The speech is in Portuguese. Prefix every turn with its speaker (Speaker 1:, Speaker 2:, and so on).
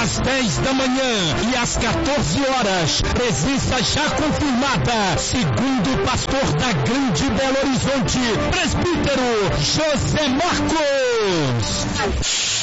Speaker 1: às 10 da manhã e às 14 horas. Presença já confirmada, segundo o pastor da Grande Belo Horizonte, presbítero José Marcos.